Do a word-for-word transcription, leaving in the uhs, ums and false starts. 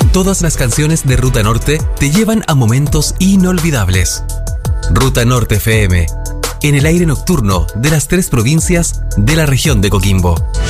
todas las canciones de Ruta Norte te llevan a momentos inolvidables. Ruta Norte F M, en el aire nocturno de las tres provincias de la región de Coquimbo.